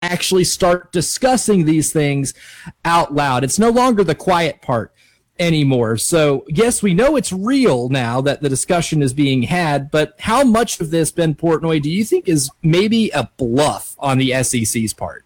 actually start discussing these things out loud. It's no longer the quiet part anymore. So yes, we know it's real now that the discussion is being had, but how much of this, Ben Portnoy, do you think is maybe a bluff on the SEC's part?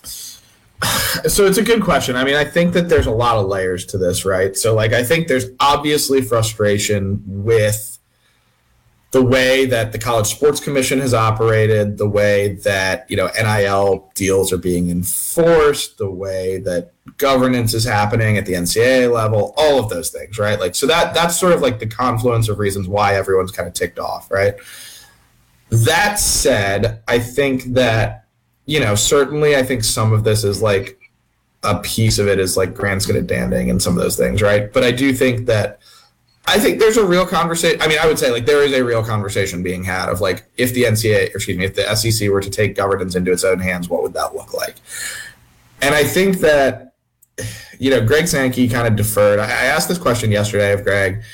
So it's a good question. I mean, I think that there's a lot of layers to this, right? So like, I think there's obviously frustration with the way that the College Sports Commission has operated, the way that, NIL deals are being enforced, the way that governance is happening at the NCAA level, all of those things, right? Like, so that's sort of like the confluence of reasons why everyone's kind of ticked off, right? That said, I think that, certainly I think some of this is like a piece of it is like Grant Skidadanding and some of those things, right? But I do think that there's a real conversation. I mean, I would say like there is a real conversation being had of like if the if the SEC were to take governance into its own hands, what would that look like? And I think that, Greg Sankey kind of deferred. I asked this question yesterday of Greg.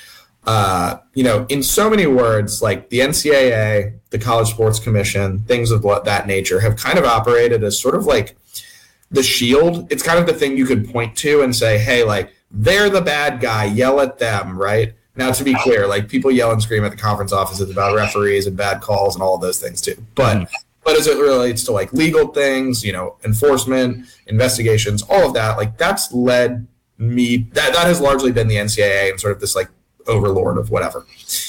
In so many words, like the NCAA, the College Sports Commission, things of that nature have kind of operated as sort of like the shield. It's kind of the thing you could point to and say, hey, like they're the bad guy, yell at them, right? Now, to be clear, like people yell and scream at the conference offices about referees and bad calls and all of those things too. But as it relates to like legal things, enforcement, investigations, all of that, like that's led me, that has largely been the NCAA and sort of this like overlord of whatever.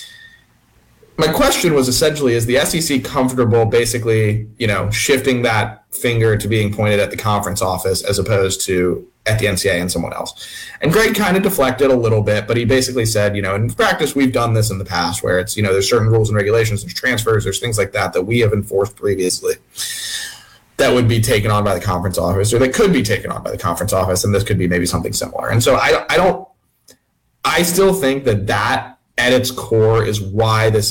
My question was essentially, is the SEC comfortable basically, shifting that finger to being pointed at the conference office as opposed to at the NCAA and someone else? And Greg kind of deflected a little bit, but he basically said, in practice, we've done this in the past where it's, there's certain rules and regulations, there's transfers, there's things like that we have enforced previously that would be taken on by the conference office, or that could be taken on by the conference office, and this could be maybe something similar. And so I still think that at its core is why it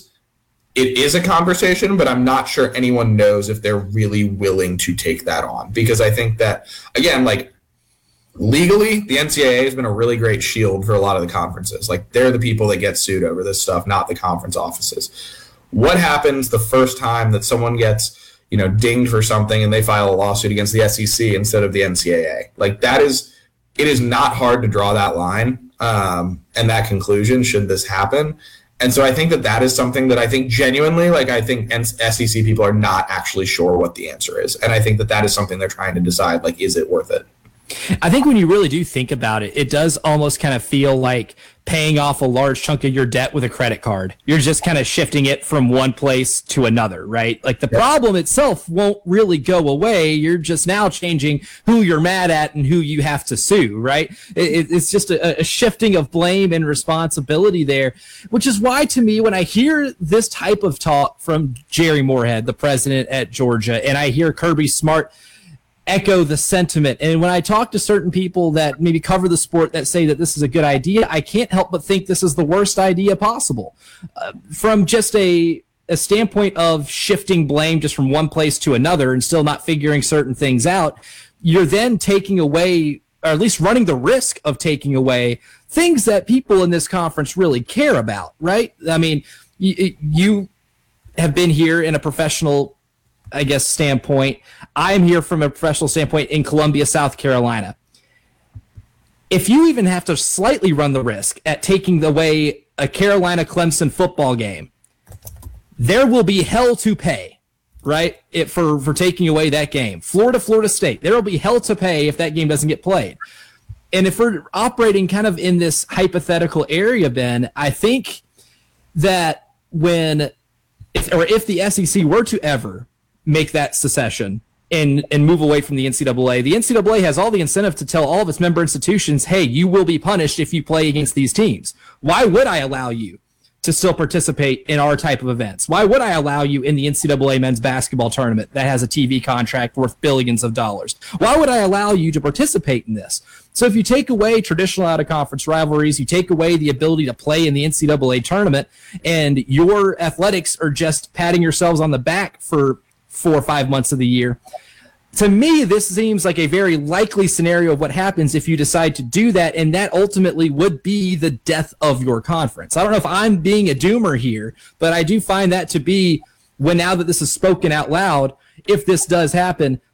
is a conversation, but I'm not sure anyone knows if they're really willing to take that on. Because I think that, again, like legally, the NCAA has been a really great shield for a lot of the conferences. Like they're the people that get sued over this stuff, not the conference offices. What happens the first time that someone gets, dinged for something and they file a lawsuit against the SEC instead of the NCAA? Like it is not hard to draw that line. And that conclusion, should this happen. And so I think that is something that I think genuinely, like I think SEC people are not actually sure what the answer is. And I think that is something they're trying to decide, like, is it worth it? I think when you really do think about it, it does almost kind of feel like paying off a large chunk of your debt with a credit card. You're just kind of shifting it from one place to another, right? Like the problem itself won't really go away. You're just now changing who you're mad at and who you have to sue, right? It's just a shifting of blame and responsibility there, which is why, to me, when I hear this type of talk from Jerry Moorhead, the president at Georgia, and I hear Kirby Smart echo the sentiment. And when I talk to certain people that maybe cover the sport that say that this is a good idea, I can't help but think this is the worst idea possible. From just a standpoint of shifting blame just from one place to another and still not figuring certain things out, you're then taking away, or at least running the risk of taking away, things that people in this conference really care about, right? I mean, you have been here in a professional, I guess, standpoint. I am here from a professional standpoint in Columbia, South Carolina. If you even have to slightly run the risk at taking away a Carolina-Clemson football game, there will be hell to pay, right, for taking away that game. Florida State, there will be hell to pay if that game doesn't get played. And if we're operating kind of in this hypothetical area, Ben, I think that if the SEC were to ever make that secession and move away from the NCAA has all the incentive to tell all of its member institutions, hey, you will be punished if you play against these teams. Why would I allow you to still participate in our type of events? Why would I allow you in the NCAA men's basketball tournament that has a TV contract worth billions of dollars? Why would I allow you to participate in this? So if you take away traditional out-of-conference rivalries, you take away the ability to play in the NCAA tournament, and your athletics are just patting yourselves on the back for 4 or 5 months of the year. To me, this seems like a very likely scenario of what happens if you decide to do that, and that ultimately would be the death of your conference. I don't know if I'm being a doomer here, but I do find that to be, when now that this is spoken out loud, if this does happen,